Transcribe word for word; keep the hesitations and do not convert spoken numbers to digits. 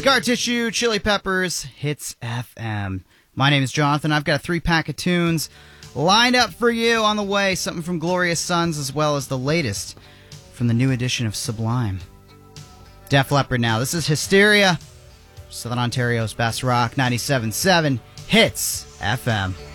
Scar Tissue, Chili Peppers, Hits F M. My name is Jonathan. I've got a three-pack of tunes lined up for you on the way. Something from Glorious Sons as well as the latest from the new edition of Sublime. Def Leppard now. This is Hysteria, Southern Ontario's best rock, ninety-seven point seven Hits F M.